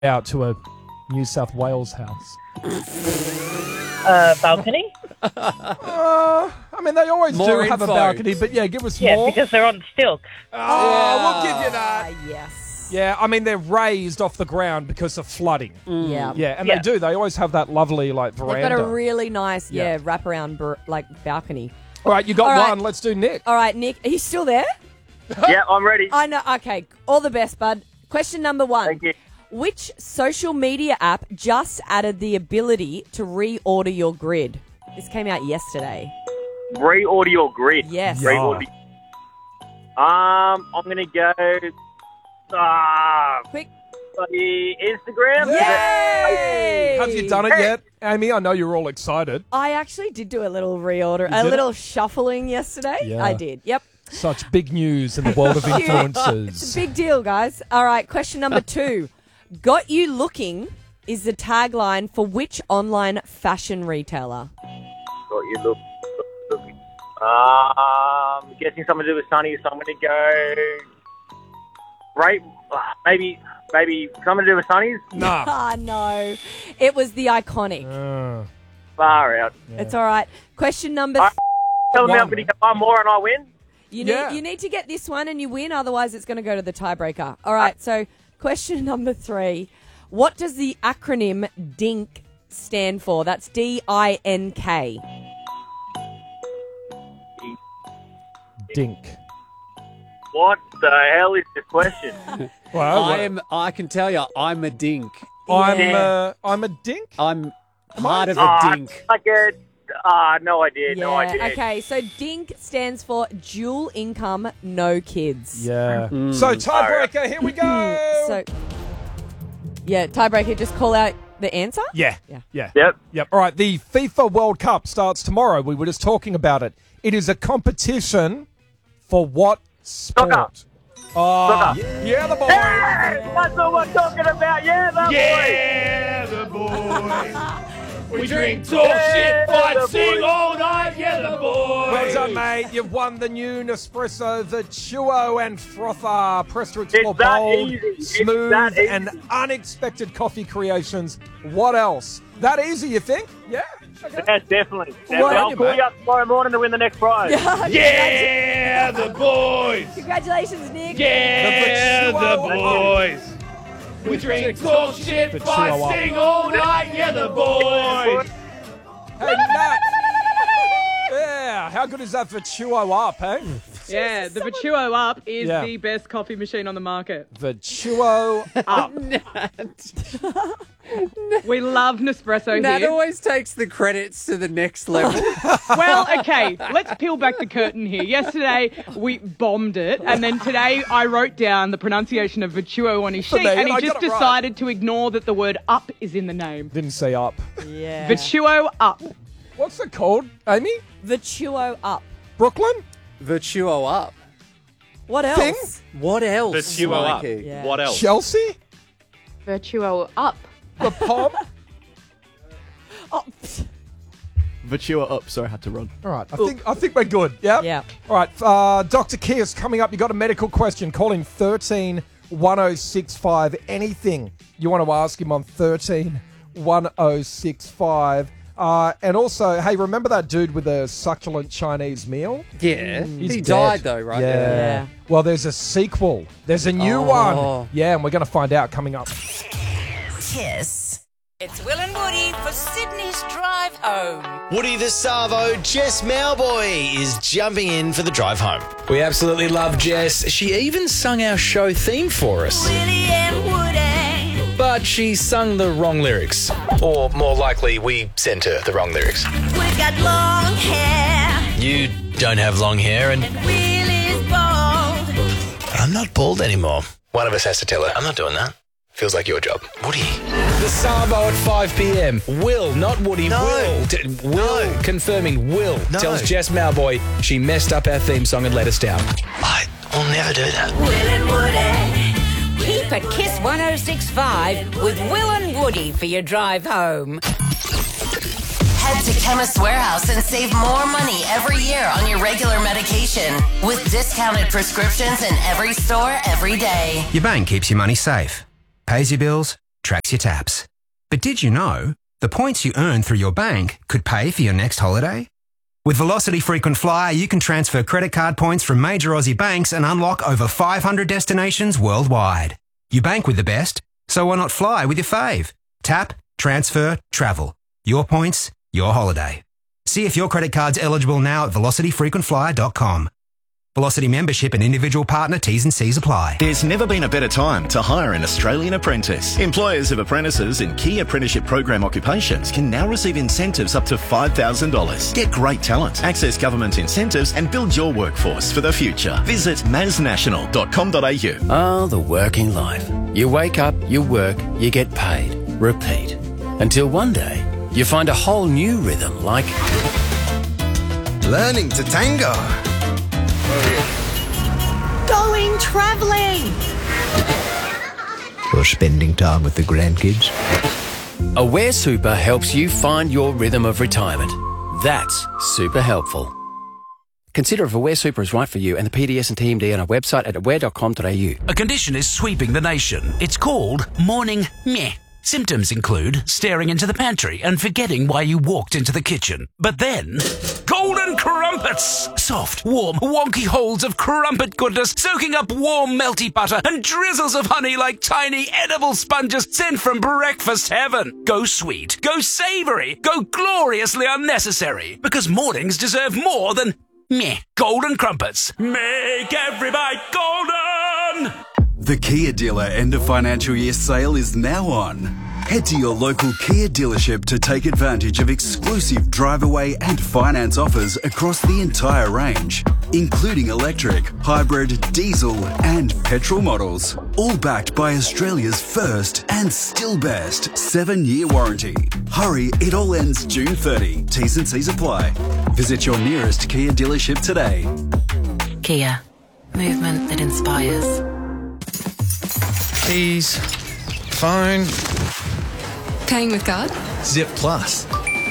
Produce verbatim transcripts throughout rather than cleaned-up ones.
out to a New South Wales house? Uh, balcony? uh, I mean, they always More do have a info. balcony, but yeah, give us Yeah, more. because they're on stilts. Oh, we'll give you that. Ah, yes. Yeah, I mean, they're raised off the ground because of flooding. Yeah. Yeah, and Yeah. they do. They always have that lovely, like, They've veranda. got a really nice, yeah, Yeah. wraparound, bur- like, balcony. All right, you got All right. one. Let's do Nick. All right, Nick, are you still there? Yeah, I'm ready. I know. Okay, all the best, bud. Question number one. Thank you. Which social media app just added the ability to reorder your grid? This came out yesterday. Reorder your grid. Yes. Yeah. Reorder. Um, I'm gonna go. Ah, Quick. bloody Instagram. Yay! Have you done it yet, Amy? I know you're all excited. I actually did do a little reorder, You a did little shuffling yesterday. Yeah. I did. Yep. Such big news in the world of Huge. influencers. It's a big deal, guys. All right, question number two. Got you looking is the tagline for which online fashion retailer? Got you look. look, look. Um, guessing something to do with Sunny, so I'm gonna go. Right, maybe, maybe something to do with Sunny's. Nah. Ah, no. It was the Iconic. Uh, Far out. It's all right. Question number I- th- Tell me One. I'm gonna get one more and I win. you need Yeah. you need to get this one and you win, otherwise it's going to go to the tiebreaker. All right, so question number three. What does the acronym DINK stand for? That's D I N K. dink. What the hell is the question? Well, I am. I can tell you, I'm a dink. I'm, Yeah. uh, I'm a dink. I'm part of a Ah, dink. like a. Ah, no idea. No Yeah, idea. okay, so DINK stands for dual income, no kids. Yeah. So tiebreaker, here we go. So, yeah, tiebreaker, just call out the answer? yeah. Yeah. Yeah. Yep. Yep. All right. The FIFA World Cup starts tomorrow. We were just talking about it. It is a competition for what sport? Soccer. Oh, Soccer. yeah, the boy. Hey, that's what we're talking about. Yeah, that Yeah, the boys. We drink, talk, Yeah, shit, fight, the sing boys. all night. Yeah, the boys. Well done, mate. You've won the new Nespresso, the Chuo and Frother. Press to It's explore that bold, easy. It's smooth, that easy. and unexpected coffee creations. What else? That easy, you think? Yeah. Okay. Yeah, definitely. definitely. Well, I'll you call mate. you up tomorrow morning to win the next prize. Yeah, the boys. Congratulations, Nick. Yeah, The the Chuo. boys. We drink, talk, shit, The fight, Chuo up. sing all night. Yeah, the boys. Hey, Nat. Yeah. How good is that for Chuo Up, hey? Yeah, the Vertuo Up is Yeah. the best coffee machine on the market. The Chuo Up. We love Nespresso Nat here. always takes the credits to the next level. Well, okay, let's peel back the curtain here. Yesterday, we bombed it, and then today I wrote down the pronunciation of Vertuo on his For sheet, me, and he I just got it right. decided to ignore that the word up is in the name. Didn't say up. Yeah. Vertuo Up. What's it called, Amy? Vertuo up. Brooklyn? Virtuo up. What else? Thing? What else? The Chuo up. Mikey? Yeah. What else? Chelsea? Vertuo up. The Pom? Oh, pfft. Vertua up, sorry, I had to run. All right, I think I think we're good. Yeah. Yeah. All right, uh, Doctor Kears coming up. You got a medical question? Call him thirteen one oh six five. Anything you want to ask him on thirteen one oh six five. Uh, and also, hey, remember that dude with the succulent Chinese meal? Yeah. He's he dead. died though, right? Yeah. Yeah. Well, there's a sequel. There's a new Oh. one. Yeah, and we're going to find out coming up. Kiss. It's Will and Woody for Sydney's Drive Home. Woody the Savo, Jess Malboy, is jumping in for the drive home. We absolutely love Jess. She even sung our show theme for us. Willie and Woody. But she sung the wrong lyrics. Or more likely, we sent her the wrong lyrics. We've got long hair. You don't have long hair, and Willie's bald. I'm not bald anymore. One of us has to tell her. I'm not doing that. Feels like your job. Woody. The Savo at five p.m. Will, not Woody, No. Will. T- Will, No. confirming Will, No. tells Jess Malboy she messed up our theme song and let us down. I will never do that. Will and Woody. Keep it Kiss one oh six point five with Will and Woody for your drive home. Head to Chemist Warehouse and save more money every year on your regular medication with discounted prescriptions in every store every day. Your bank keeps your money safe, pays your bills, tracks your taps. But did you know the points you earn through your bank could pay for your next holiday? With Velocity Frequent Flyer, you can transfer credit card points from major Aussie banks and unlock over five hundred destinations worldwide. You bank with the best, so why not fly with your fave? Tap, transfer, travel. Your points, your holiday. See if your credit card's eligible now at velocity frequent flyer dot com. Velocity membership and individual partner T's and C's apply. There's never been a better time to hire an Australian apprentice. Employers of apprentices in key apprenticeship program occupations can now receive incentives up to five thousand dollars. Get great talent, access government incentives and build your workforce for the future. Visit maz national dot com dot a u. Ah, the working life. You wake up, you work, you get paid. Repeat. Until one day, you find a whole new rhythm like... learning to tango. Going travelling. Or spending time with the grandkids. Aware Super helps you find your rhythm of retirement. That's super helpful. Consider if Aware Super is right for you and the P D S and T M D on our website at aware dot com dot a u. A condition is sweeping the nation. It's called morning meh. Symptoms include staring into the pantry and forgetting why you walked into the kitchen. But then, golden crumpets! Soft, warm, wonky holes of crumpet goodness soaking up warm, melty butter and drizzles of honey like tiny edible sponges sent from breakfast heaven. Go sweet, go savoury, go gloriously unnecessary. Because mornings deserve more than meh. Golden crumpets. Make every bite golden! The Kia dealer end of financial year sale is now on. Head to your local Kia dealership to take advantage of exclusive drive away and finance offers across the entire range, including electric, hybrid, diesel and petrol models. All backed by Australia's first and still best seven year warranty. Hurry, it all ends June thirtieth. T's and C's apply. Visit your nearest Kia dealership today. Kia. Movement that inspires. Keys, phone. Paying with card? Zip Plus.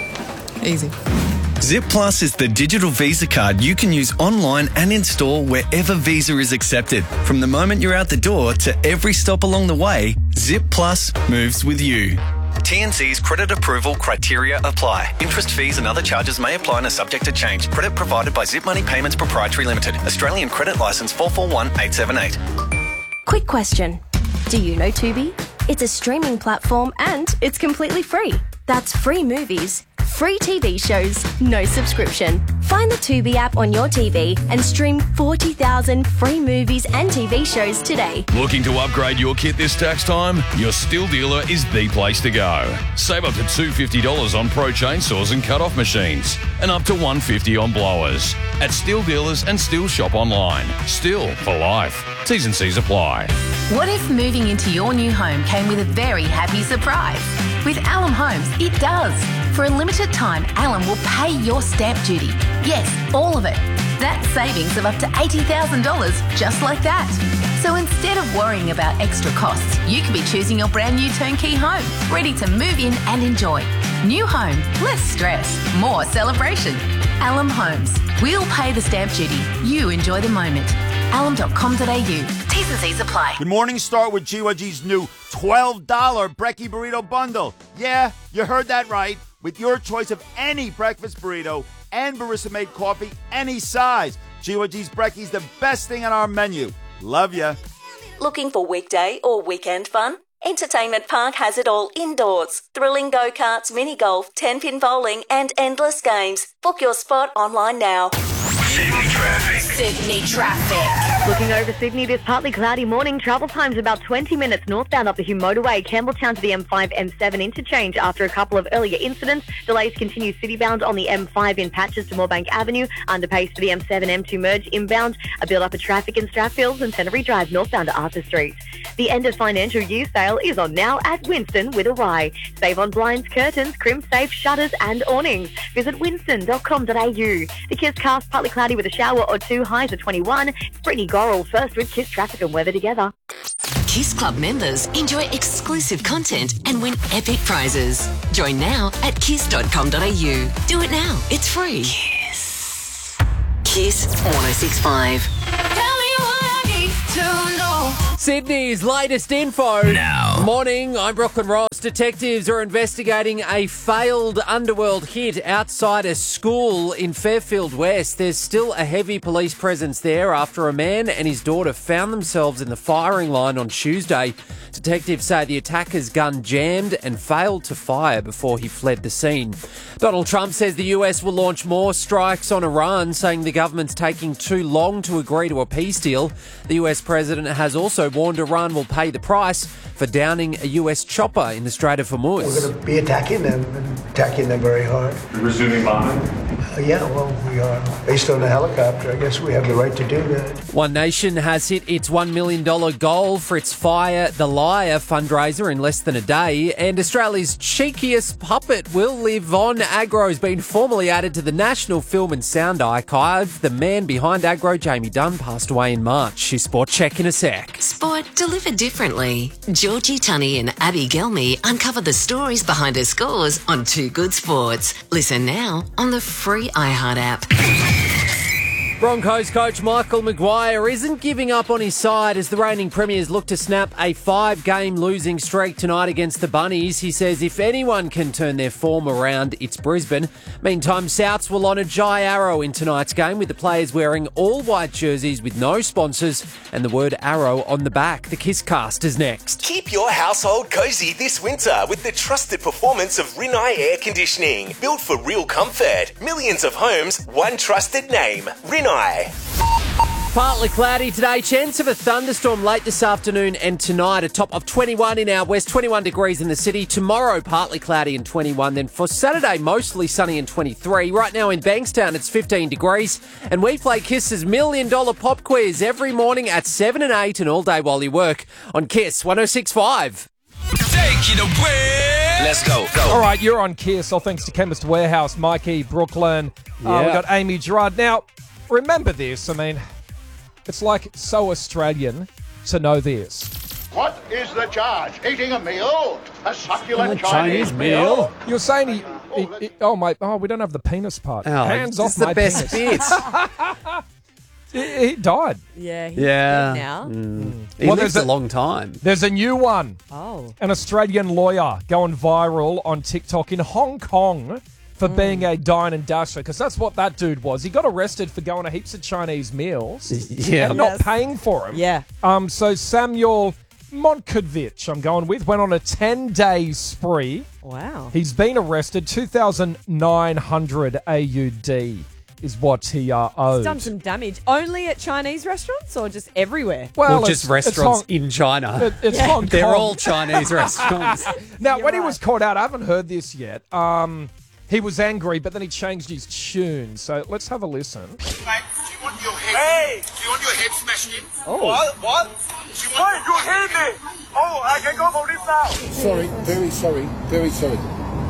Easy. Zip Plus is the digital Visa card you can use online and in-store wherever Visa is accepted. From the moment you're out the door to every stop along the way, Zip Plus moves with you. T N C's credit approval criteria apply. Interest fees and other charges may apply and are subject to change. Credit provided by Zip Money Payments Proprietary Limited. Australian Credit Licence four four one eight seven eight. Quick question. Do you know Tubi? It's a streaming platform and it's completely free. That's free movies, free T V shows, no subscription. Find the Tubi app on your T V and stream forty thousand free movies and T V shows today. Looking to upgrade your kit this tax time? Your Stihl dealer is the place to go. Save up to two hundred fifty dollars on pro chainsaws and cut-off machines and up to one hundred fifty dollars on blowers. At Stihl dealers and Stihl shop online. Stihl for life. T's and C's apply. What if moving into your new home came with a very happy surprise? With Alum Homes, it does. For a limited time, Alum will pay your stamp duty. Yes, all of it. That's savings of up to eighty thousand dollars just like that. So instead of worrying about extra costs, you could be choosing your brand new turnkey home, ready to move in and enjoy. New home, less stress, more celebration. Alum Homes. We'll pay the stamp duty. You enjoy the moment. alum dot com dot a u. T's and C's apply. Good morning, start with G Y G's new twelve dollars Brekkie Burrito Bundle. Yeah, you heard that right. With your choice of any breakfast burrito and barista-made coffee, any size. G Y G's Brekkie's the best thing on our menu. Love ya. Looking for weekday or weekend fun? Entertainment Park has it all indoors. Thrilling go-karts, mini-golf, ten-pin bowling and endless games. Book your spot online now. Sydney traffic. Sydney traffic. Looking over Sydney, this partly cloudy morning. Travel time's about twenty minutes northbound up the Hume Motorway, Campbelltown to the M five M seven interchange after a couple of earlier incidents. Delays continue citybound on the M five in patches to Moorebank Avenue. Underpace to the M seven M two merge inbound. A build-up of traffic in Strathfields and Tenery Drive northbound to Arthur Street. The end of financial year sale is on now at Winston with a Y. Save on blinds, curtains, crimp safe, shutters and awnings. Visit winston dot com dot a u. The Kiss cast partly cloudy with a shower or two, highs of twenty-one. It's Brittany Gorrell first with Kiss traffic and weather together. Kiss Club members enjoy exclusive content and win epic prizes. Join now at kiss dot com dot a u. Do it now. It's free. Kiss. Kiss one oh six point five. Sydney's latest info. Now. Morning, I'm Brooklyn Ross. Detectives are investigating a failed underworld hit outside a school in Fairfield West. There's still a heavy police presence there after a man and his daughter found themselves in the firing line on Tuesday. Detectives say the attacker's gun jammed and failed to fire before he fled the scene. Donald Trump says the U S will launch more strikes on Iran, saying the government's taking too long to agree to a peace deal. The U S president has also warned Iran will pay the price for downing a U S chopper in the Strait of Hormuz. We're going to be attacking them and attacking them very hard. Resuming bombing? Uh, yeah, well, we are. Based on the helicopter, I guess we have the right to do that. One Nation has hit its one million dollars goal for its Fire the Liar fundraiser in less than a day, and Australia's cheekiest puppet will live on. Agro has been formally added to the National Film and Sound Archive. The man behind Agro, Jamie Dunn, passed away in March. His sport check in a sec. Sport delivered differently. Georgie Tunney and Abby Gelmy uncover the stories behind her scores on Two Good Sports. Listen now on the free iHeart app. Broncos coach Michael Maguire isn't giving up on his side as the reigning premiers look to snap a five-game losing streak tonight against the Bunnies. He says if anyone can turn their form around, it's Brisbane. Meantime, Souths will honour Jai Arrow in tonight's game with the players wearing all white jerseys with no sponsors and the word Arrow on the back. The Kiss Cast is next. Keep your household cosy this winter with the trusted performance of Rinnai Air Conditioning. Built for real comfort. Millions of homes, one trusted name. Rinnai. Partly cloudy today. Chance of a thunderstorm late this afternoon and tonight. A top of twenty-one in our west, twenty-one degrees in the city. Tomorrow, partly cloudy and twenty-one. Then for Saturday, mostly sunny and twenty-three. Right now in Bankstown, it's fifteen degrees. And we play Kiss's Million Dollar Pop Quiz every morning at seven and eight and all day while you work on Kiss one oh six point five. Take it away. Let's go. Go. All right, you're on Kiss. All thanks to Chemist Warehouse, Mikey, Brooklyn. Uh, Yeah. we've got Amy Gerard. Now, remember this. I mean, it's like so Australian to know this. What is the charge? Eating a meal? A succulent A Chinese, meal? You're saying he, he, he- oh my, oh we don't have the penis part. Oh, Hands this off is the my best penis. he, he died. Yeah, he's Yeah. dead now. Mm. He Well, lives there's a a- long time. There's a new one. Oh. An Australian lawyer going viral on TikTok in Hong Kong for being a dine and dasher, because that's what that dude was. He got arrested for going to heaps of Chinese meals Yeah. and not Yes. paying for them. Yeah. Um. So Samuel Montkovich, I'm going with, went on a ten-day spree. Wow. He's been arrested. two thousand nine hundred A U D is what he uh, owed. He's done some damage. Only at Chinese restaurants or just everywhere? Well, Or just it's- it's restaurants Hong- in China. It- it's Yeah. Hong They're Kong. all Chinese restaurants. Now, You're when he right. was caught out, I haven't heard this yet. Um, he was angry, but then he changed his tune. So let's have a listen. Mate, do you want your head? Hey! Do you want your head smashed in? Oh. What? What? Do you want your head me? Oh, I can go for this now. Sorry, very sorry, very sorry.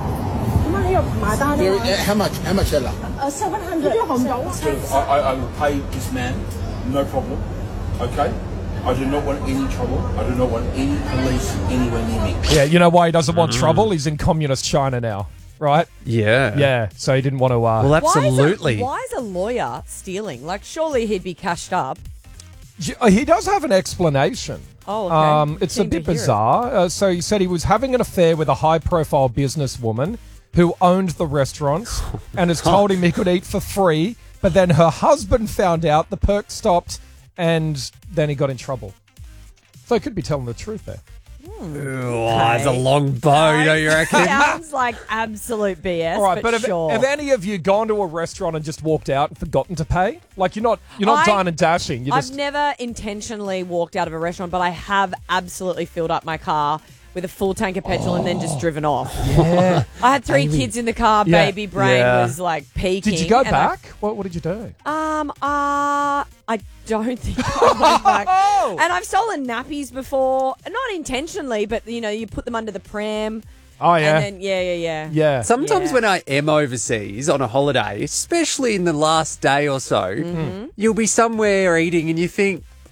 Very, uh, how much? How much, Ella? Uh, seven hundred. I, I, I will pay this man, no problem. Okay? I do not want any trouble. I do not want any police anywhere near me. Yeah, you know why he doesn't want Mm. trouble? He's in communist China now, right? Yeah. Yeah, so he didn't want to. Uh, Well, Why is, absolutely. a, why is a lawyer stealing? Like, surely he'd be cashed up. He does have an explanation. Oh, okay. Um, it's a Keen to bit hear it. bizarre. Uh, so he said he was having an affair with a high-profile businesswoman who owned the restaurants and has told him he could eat for free, but then her husband found out, the perk stopped, and then he got in trouble. So he could be telling the truth there. Oh, it's a long bow, don't you reckon? Sounds like absolute B S. All right, but, but have, sure. have any of you gone to a restaurant and just walked out and forgotten to pay? Like you're not you're not I- dine and dashing. You I've just never intentionally walked out of a restaurant, but I have absolutely filled up my car with a full tank of petrol and then just driven off. yeah. I had three Amy. kids in the car. Yeah. Baby brain Yeah. was like peaking. Did you go and I- back? What what did you do? Um, uh, I don't think I went back. And I've stolen nappies before, not intentionally, but you know, you put them under the pram. Oh yeah. And then, yeah, yeah, yeah. yeah. Sometimes Yeah. when I am overseas on a holiday, especially in the last day or so, Mm-hmm. you'll be somewhere eating and you think,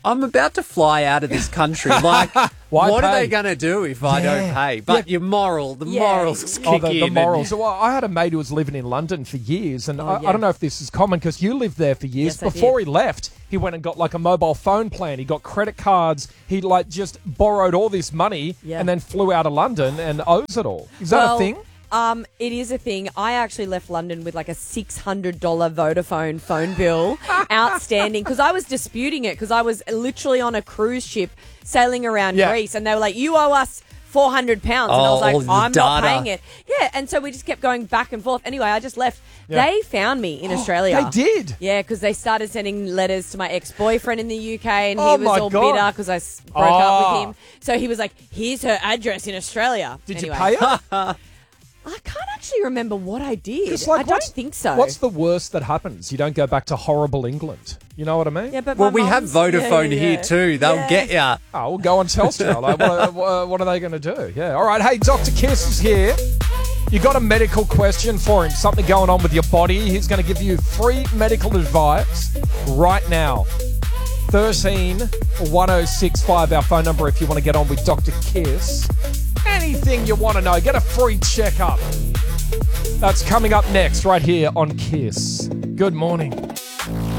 I'm about to fly out of this country. Like, Why what are pay? they going to do if I don't pay? But your moral, the Yeah. morals kick Oh, the, in. the and- morals. Well, I had a mate who was living in London for years, and Oh, I, yeah. I don't know if this is common because you lived there for years. Yes, I Before did. he left, he went and got like a mobile phone plan. He got credit cards. He like just borrowed all this money Yeah. and then flew out of London and owes it all. Is that well, a thing? Um, it is a thing. I actually left London with like a six hundred dollars Vodafone phone bill outstanding because I was disputing it because I was literally on a cruise ship sailing around Yeah. Greece and they were like, you owe us four hundred pounds. And I was Oh, like, the I'm not data. paying it. Yeah, and so we just kept going back and forth. Anyway, I just left. Yeah. They found me in Australia. They did? Yeah, because they started sending letters to my ex-boyfriend in the U K and he Oh, was my all God. bitter because I s- broke up Oh. with him. So he was like, here's her address in Australia. Did Anyway. you pay her? I can't actually remember what I did. 'Cause, like, I don't what's- think so. What's the worst that happens? You don't go back to horrible England. You know what I mean? yeah, but Well, my we have mum's- Vodafone yeah, yeah, here yeah. too. They'll Yeah. get you. Oh, we'll go on Telstra. Like, what, what, what are they going to do? Yeah. All right. Hey, Doctor Kiss is here. You got a medical question for him? Something going on with your body? He's going to give you free medical advice right now. thirteen one oh six five, our phone number if you want to get on with Doctor Kiss. Anything you want to know, get a free checkup. That's coming up next right here on Kiss. Good morning.